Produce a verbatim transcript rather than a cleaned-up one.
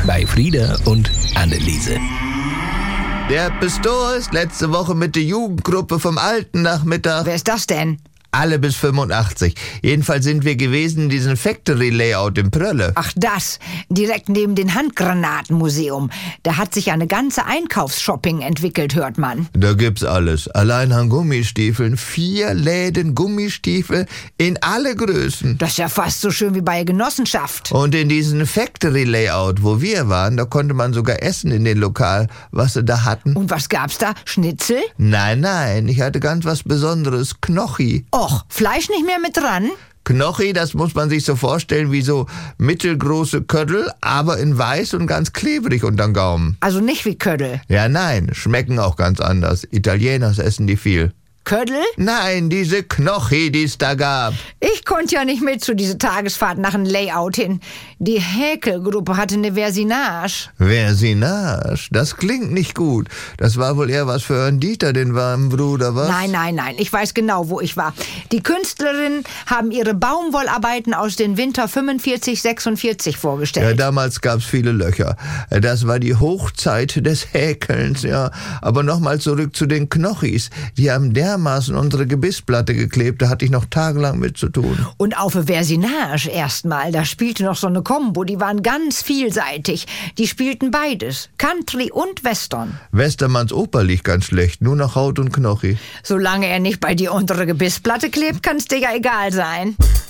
bei Frieda und Anneliese. Der Pistor ist letzte Woche mit der Jugendgruppe vom alten Nachmittag. Wer ist das denn? Alle bis fünfundachtzig. Jedenfalls sind wir gewesen in diesem Factory-Layout in Prölle. Ach das, direkt neben dem Handgranatenmuseum. Da hat sich eine ganze Einkaufsshopping entwickelt, hört man. Da gibt's alles. Allein an Gummistiefeln. Vier Läden Gummistiefel in alle Größen. Das ist ja fast so schön wie bei Genossenschaft. Und in diesem Factory-Layout, wo wir waren, da konnte man sogar essen in den Lokal, was sie da hatten. Und was gab's da? Schnitzel? Nein, nein, ich hatte ganz was Besonderes. Knochi. Och, Fleisch nicht mehr mit dran? Knochi, das muss man sich so vorstellen wie so mittelgroße Köttel, aber in weiß und ganz klebrig unterm Gaumen. Also nicht wie Ködel. Ja, nein, schmecken auch ganz anders. Italieners essen die viel. Ködel? Nein, diese Knochi, die es da gab. Ich konnte ja nicht mit zu dieser Tagesfahrt nach einem Layout hin. Die Häkelgruppe hatte eine Versinage. Versinage? Das klingt nicht gut. Das war wohl eher was für einen Dieter, den warmen Bruder, was? Nein, nein, nein. Ich weiß genau, wo ich war. Die Künstlerinnen haben ihre Baumwollarbeiten aus dem Winter fünfundvierzig sechsundvierzig Ja, vorgestellt. damals gab's viele Löcher. Das war die Hochzeit des Häkelns, ja. Aber nochmal zurück zu den Knochis. Die haben dermaßen unsere Gebissplatte geklebt, da hatte ich noch tagelang mit zu tun. Und auf der Versinage erstmal, da spielte noch so eine Kombo, die waren ganz vielseitig. Die spielten beides, Country und Western. Westermanns Oper liegt ganz schlecht, nur noch Haut und Knochi. Solange er nicht bei dir unter der Gebissplatte klebt, kann's dir ja egal sein.